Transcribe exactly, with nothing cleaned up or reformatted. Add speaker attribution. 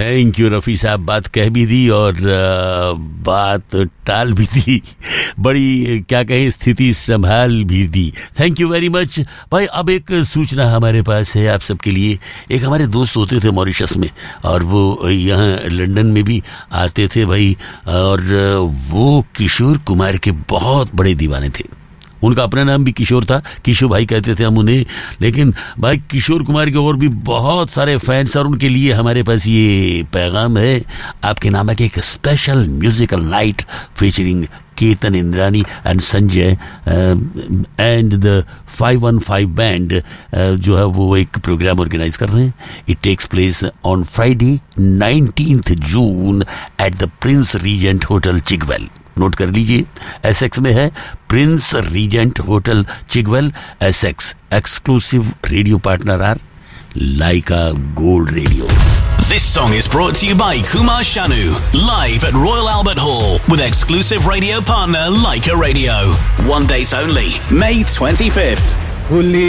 Speaker 1: Thank you Rafi साहब, बात कह भी दी और बात टाल भी दी, बड़ी क्या कहें स्थिति संभाल भी दी। थैंक यू वेरी मच भाई। अब एक सूचना हमारे पास है आप सबके लिए। एक हमारे दोस्त होते थे मॉरिशस में और वो यहाँ लंदन में भी आते थे भाई, और वो किशोर कुमार के बहुत बड़े दीवाने थे। उनका अपना नाम भी किशोर था, किशोर भाई कहते थे हम उन्हें, लेकिन भाई किशोर कुमार के और भी बहुत सारे फैंस, और उनके लिए हमारे पास ये पैगाम है। आपके नाम है कि एक स्पेशल म्यूजिकल नाइट फीचरिंग कीर्तन Indrani and Sanjay and the five one five band जो है वो एक प्रोग्राम ऑर्गेनाइज कर रहे हैं। It takes place on Friday nineteenth June at the Prince reagent hotel चिगवेल। Note कर लीजिए, एसेक्स में है, Prince reagent hotel चिगवेल, Essex. Exclusive radio partner are Lyca gold radio.
Speaker 2: This song is brought to you by Kumar Shanu, live at Royal Albert Hall with exclusive radio partner Laika Radio. One date only, May twenty-fifth.